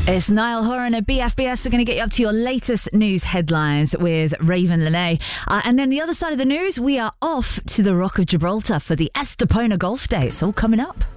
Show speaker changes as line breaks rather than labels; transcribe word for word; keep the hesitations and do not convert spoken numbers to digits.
It's Niall Horan at B F B S. We're going to get you up to your latest news headlines with Raven Lene. Uh, and then the other side of the news, we are off to the Rock of Gibraltar for the Estepona Golf Day. It's all coming up.